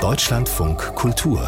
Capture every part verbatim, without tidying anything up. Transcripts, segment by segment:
Deutschlandfunk Kultur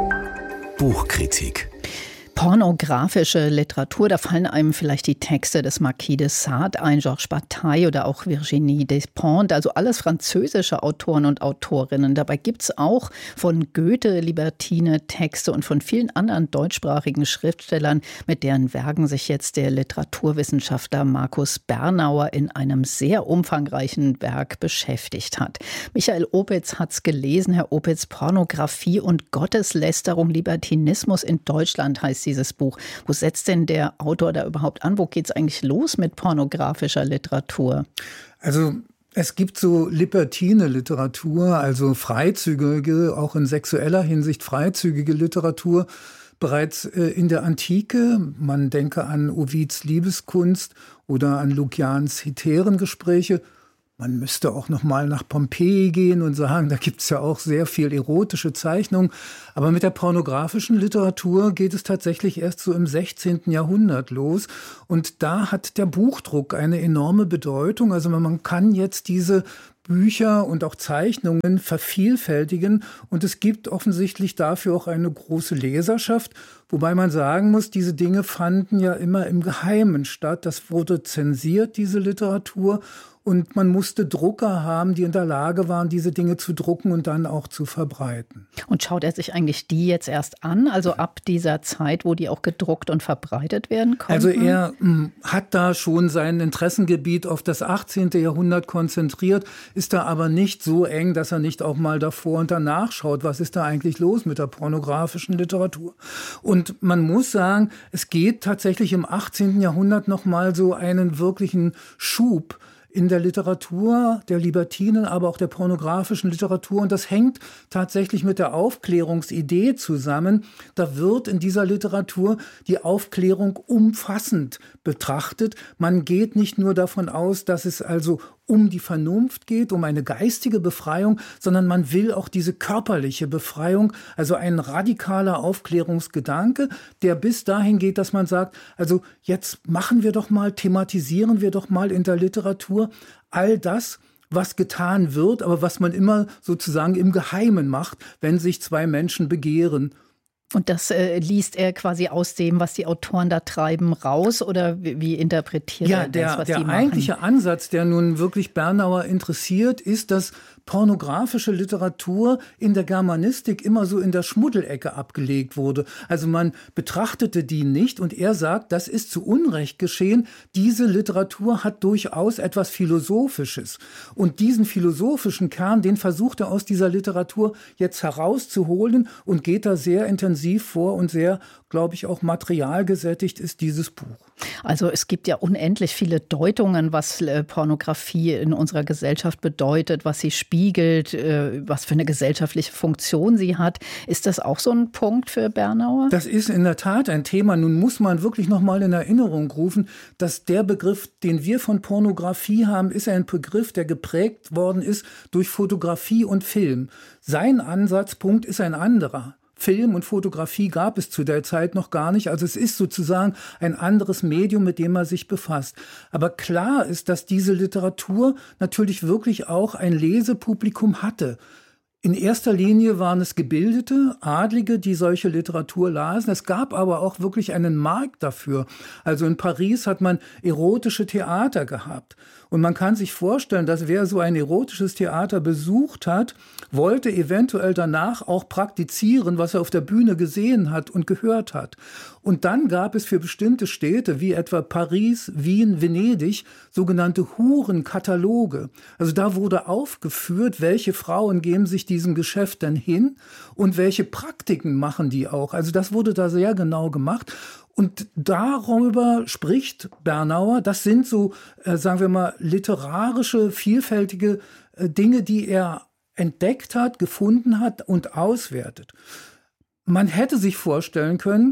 Buchkritik. Pornografische Literatur, da fallen einem vielleicht die Texte des Marquis de Sade ein, Georges Bataille oder auch Virginie Despentes, also alles französische Autoren und Autorinnen. Dabei gibt es auch von Goethe libertine Texte und von vielen anderen deutschsprachigen Schriftstellern, mit deren Werken sich jetzt der Literaturwissenschaftler Markus Bernauer in einem sehr umfangreichen Werk beschäftigt hat. Michael Opitz hat es gelesen. Herr Opitz, Pornografie und Gotteslästerung, Libertinismus in Deutschland heißt dieses Buch. Wo setzt denn der Autor da überhaupt an? Wo geht es eigentlich los mit pornografischer Literatur? Also es gibt so libertine Literatur, also freizügige, auch in sexueller Hinsicht freizügige Literatur, bereits äh, in der Antike. Man denke an Ovids Liebeskunst oder an Lukians Heterengespräche. Man müsste auch noch mal nach Pompeji gehen und sagen, da gibt es ja auch sehr viel erotische Zeichnung. Aber mit der pornografischen Literatur geht es tatsächlich erst so im sechzehnten Jahrhundert los. Und da hat der Buchdruck eine enorme Bedeutung. Also man kann jetzt diese Bücher und auch Zeichnungen vervielfältigen. Und es gibt offensichtlich dafür auch eine große Leserschaft. Wobei man sagen muss, diese Dinge fanden ja immer im Geheimen statt. Das wurde zensiert, diese Literatur. Und man musste Drucker haben, die in der Lage waren, diese Dinge zu drucken und dann auch zu verbreiten. Und schaut er sich eigentlich die jetzt erst an, also ab dieser Zeit, wo die auch gedruckt und verbreitet werden konnten? Also er mh, hat da schon sein Interessengebiet auf das achtzehnte Jahrhundert konzentriert, ist da aber nicht so eng, dass er nicht auch mal davor und danach schaut, was ist da eigentlich los mit der pornografischen Literatur. Und man muss sagen, es geht tatsächlich im achtzehnten Jahrhundert noch mal so einen wirklichen Schub in der Literatur, der libertinen, aber auch der pornografischen Literatur. Und das hängt tatsächlich mit der Aufklärungsidee zusammen. Da wird in dieser Literatur die Aufklärung umfassend betrachtet. Man geht nicht nur davon aus, dass es also um die Vernunft geht, um eine geistige Befreiung, sondern man will auch diese körperliche Befreiung, also ein radikaler Aufklärungsgedanke, der bis dahin geht, dass man sagt, also jetzt machen wir doch mal, thematisieren wir doch mal in der Literatur all das, was getan wird, aber was man immer sozusagen im Geheimen macht, wenn sich zwei Menschen begehren. Und das äh, liest er quasi aus dem, was die Autoren da treiben, raus? Oder wie, wie interpretiert ja, er das, der, was der die machen? Der eigentliche Ansatz, der nun wirklich Bernauer interessiert, ist, dass pornografische Literatur in der Germanistik immer so in der Schmuddelecke abgelegt wurde. Also man betrachtete die nicht und er sagt, das ist zu Unrecht geschehen. Diese Literatur hat durchaus etwas Philosophisches. Und diesen philosophischen Kern, den versucht er aus dieser Literatur jetzt herauszuholen und geht da sehr intensiv vor und sehr, glaube ich, auch materialgesättigt ist dieses Buch. Also es gibt ja unendlich viele Deutungen, was Pornografie in unserer Gesellschaft bedeutet, was sie spiegelt, was für eine gesellschaftliche Funktion sie hat. Ist das auch so ein Punkt für Bernauer? Das ist in der Tat ein Thema. Nun muss man wirklich noch mal in Erinnerung rufen, dass der Begriff, den wir von Pornografie haben, ist ein Begriff, der geprägt worden ist durch Fotografie und Film. Sein Ansatzpunkt ist ein anderer. Film und Fotografie gab es zu der Zeit noch gar nicht. Also es ist sozusagen ein anderes Medium, mit dem man sich befasst. Aber klar ist, dass diese Literatur natürlich wirklich auch ein Lesepublikum hatte. In erster Linie waren es Gebildete, Adlige, die solche Literatur lasen. Es gab aber auch wirklich einen Markt dafür. Also in Paris hat man erotische Theater gehabt. Und man kann sich vorstellen, dass wer so ein erotisches Theater besucht hat, wollte eventuell danach auch praktizieren, was er auf der Bühne gesehen hat und gehört hat. Und dann gab es für bestimmte Städte, wie etwa Paris, Wien, Venedig, sogenannte Hurenkataloge. Also da wurde aufgeführt, welche Frauen geben sich diesem Geschäft denn hin und welche Praktiken machen die auch. Also das wurde da sehr genau gemacht. Und darüber spricht Bernauer. Das sind so, äh, sagen wir mal, literarische, vielfältige äh, Dinge, die er entdeckt hat, gefunden hat und auswertet. Man hätte sich vorstellen können,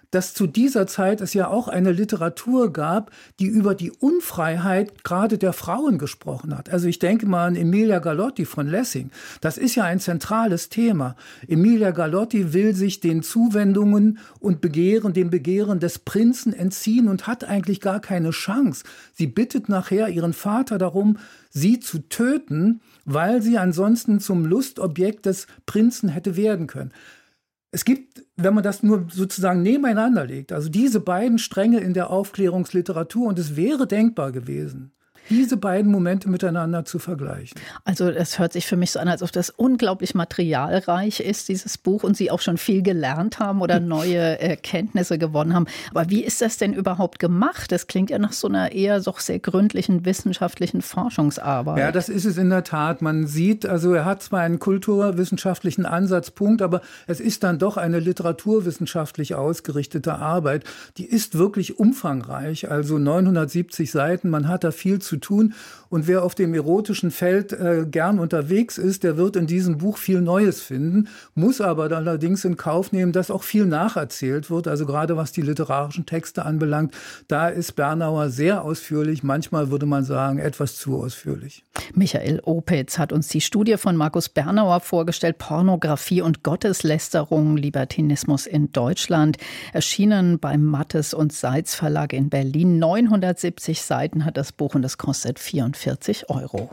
dass zu dieser Zeit es ja auch eine Literatur gab, die über die Unfreiheit gerade der Frauen gesprochen hat. Also ich denke mal an Emilia Galotti von Lessing. Das ist ja ein zentrales Thema. Emilia Galotti will sich den Zuwendungen und Begehren, dem Begehren des Prinzen entziehen und hat eigentlich gar keine Chance. Sie bittet nachher ihren Vater darum, sie zu töten, weil sie ansonsten zum Lustobjekt des Prinzen hätte werden können. Es gibt, wenn man das nur sozusagen nebeneinander legt, also diese beiden Stränge in der Aufklärungsliteratur, und es wäre denkbar gewesen, diese beiden Momente miteinander zu vergleichen. Also das hört sich für mich so an, als ob das unglaublich materialreich ist, dieses Buch, und Sie auch schon viel gelernt haben oder neue Erkenntnisse gewonnen haben. Aber wie ist das denn überhaupt gemacht? Das klingt ja nach so einer eher doch sehr gründlichen wissenschaftlichen Forschungsarbeit. Ja, das ist es in der Tat. Man sieht, also er hat zwar einen kulturwissenschaftlichen Ansatzpunkt, aber es ist dann doch eine literaturwissenschaftlich ausgerichtete Arbeit. Die ist wirklich umfangreich, also neunhundertsiebzig Seiten. Man hat da viel zu tun. Und wer auf dem erotischen Feld äh, gern unterwegs ist, der wird in diesem Buch viel Neues finden, muss aber dann allerdings in Kauf nehmen, dass auch viel nacherzählt wird. Also gerade was die literarischen Texte anbelangt, da ist Bernauer sehr ausführlich, manchmal würde man sagen, etwas zu ausführlich. Michael Opitz hat uns die Studie von Markus Bernauer vorgestellt, Pornografie und Gotteslästerung, Libertinismus in Deutschland, erschienen beim Mattes und Seitz Verlag in Berlin. neunhundertsiebzig Seiten hat das Buch und das kostet vierundvierzig Euro.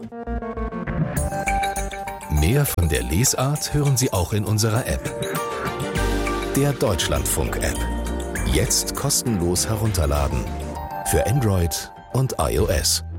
Mehr von der Lesart hören Sie auch in unserer App. Der Deutschlandfunk-App. Jetzt kostenlos herunterladen. Für Android und iOS.